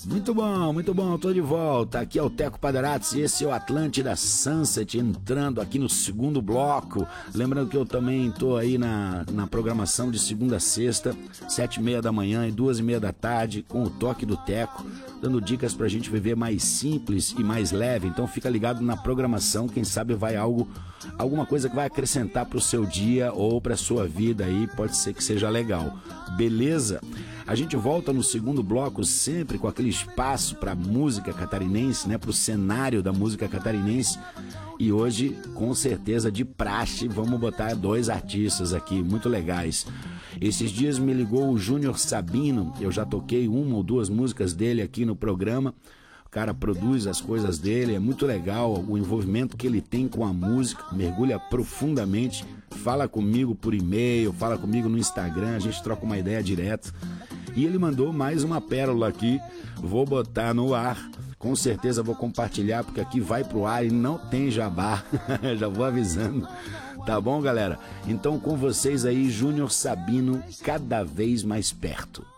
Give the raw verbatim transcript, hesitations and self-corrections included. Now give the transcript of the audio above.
Muito bom, muito bom, tô de volta. Aqui é o Teco Paderazzi e esse é o Atlântida Sunset, entrando aqui no segundo bloco. Lembrando que eu também tô aí na, na programação de segunda a sexta, sete e meia da manhã e duas e meia da tarde, com o toque do Teco, dando dicas pra gente viver mais simples e mais leve. Então fica ligado na programação, quem sabe vai algo, alguma coisa que vai acrescentar pro seu dia ou pra sua vida aí, pode ser que seja legal. Beleza? A gente volta no segundo bloco sempre com aquele espaço para música catarinense, né, para o cenário da música catarinense. E hoje, com certeza, de praxe, vamos botar dois artistas aqui muito legais. Esses dias me ligou o Júnior Sabino, eu já toquei uma ou duas músicas dele aqui no programa. O cara produz as coisas dele, é muito legal o envolvimento que ele tem com a música, mergulha profundamente, fala comigo por e-mail, fala comigo no Instagram, a gente troca uma ideia direto. E ele mandou mais uma pérola aqui, vou botar no ar, com certeza vou compartilhar, porque aqui vai pro ar e não tem jabá, já vou avisando, tá bom, galera? Então com vocês aí, Júnior Sabino, Cada Vez Mais Perto.